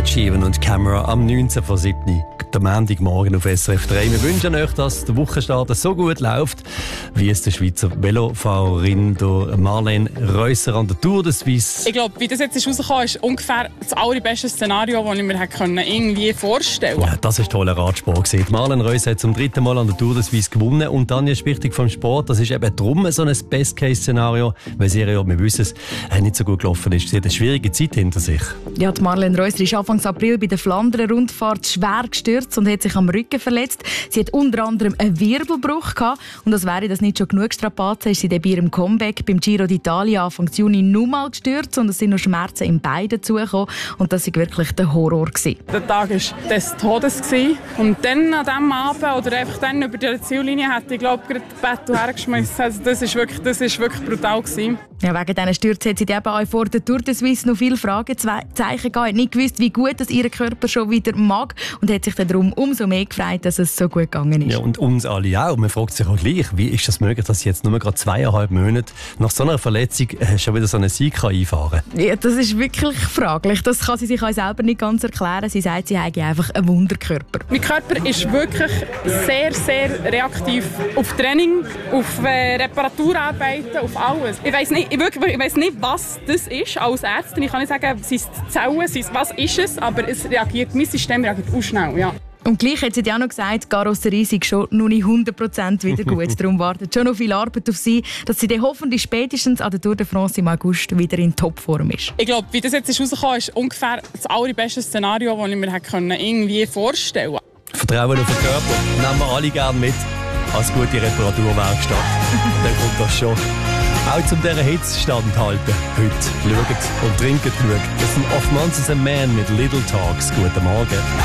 Ed Sheeran und Camera am 19.07. der Montagmorgen auf SRF 3. Wir wünschen euch, dass der Wochenstart so gut läuft, wie es der Schweizer Velofahrerin Marlene Reusser an der Tour de Suisse. Ich glaube, wie das jetzt rausgekommen ist, ungefähr das allerbeste Szenario, das ich mir irgendwie vorstellen konnte. Ja, das war toller Radsport gewesen. Marlene Reusser hat zum 3. Mal an der Tour de Suisse gewonnen. Und dann ist wichtig vom Sport, das ist eben drum so ein Best-Case-Szenario, weil sie ja, wir wissen es, nicht so gut gelaufen ist. Sie hat eine schwierige Zeit hinter sich. Ja, die Marlene Reusser ist Anfang April bei der Flandern-Rundfahrt schwer gestürzt und hat sich am Rücken verletzt. Sie hat unter anderem einen Wirbelbruch gehabt. Und als wäre das nicht schon genug Strapazen, ist sie dann bei ihrem Comeback beim Giro d'Italia Anfang Juni nochmal gestürzt und es sind noch Schmerzen im Bein dazugekommen. Und das war wirklich der Horror gewesen. Der Tag war des Todes gewesen. Und dann an diesem Abend oder einfach dann über die Ziellinie hätte ich glaube gerade das Bett hergeschmissen. Also das ist wirklich brutal gewesen. Ja, wegen diesen Stürzen hat sie eben auch vor der Tour de Suisse noch viele Fragezeichen gehabt. Hat nicht gewusst, wie gut das ihr Körper schon wieder mag und hat sich darum umso mehr gefreut, dass es so gut gegangen ist. Ja, und uns alle auch. Man fragt sich auch gleich, wie ist das möglich, dass sie jetzt nur gerade 2,5 Monate nach so einer Verletzung schon wieder so einen Sieg einfahren kann? Ja, das ist wirklich fraglich. Das kann sie sich auch selber nicht ganz erklären. Sie sagt, sie habe einfach einen Wunderkörper. Mein Körper ist wirklich sehr, sehr reaktiv auf Training, auf Reparaturarbeiten, auf alles. Ich weiss nicht, was das ist als Ärztin. Ich kann nicht sagen, sind es Zellen, was ist es, aber mein System reagiert auch schnell, ja. Und gleich hat sie ja auch noch gesagt, die Karosserie sei schon noch nicht 100% wieder gut. Darum wartet schon noch viel Arbeit auf sie, dass sie dann hoffentlich spätestens an der Tour de France im August wieder in Topform ist. Ich glaube, wie das jetzt rausgekommen ist, ungefähr das allerbeste Szenario, das ich mir irgendwie vorstellen konnte. Vertrauen auf den Körper nehmen wir alle gerne mit als gute Reparaturwerkstatt. Dann kommt das schon. Auch zum dieser Hitze standhalten. Heute schaut und trinkt genug. Das sind Off Monsters and Men mit Little Talks. Guten Morgen.